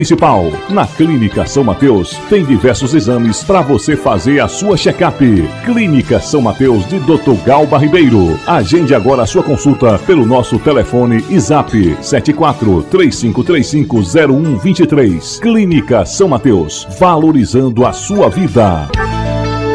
Municipal. Na Clínica São Mateus tem diversos exames para você fazer a sua check-up. Clínica São Mateus de Dr. Galba Ribeiro. Agende agora a sua consulta pelo nosso telefone e zap 74-3535-0123. Clínica São Mateus, valorizando a sua vida.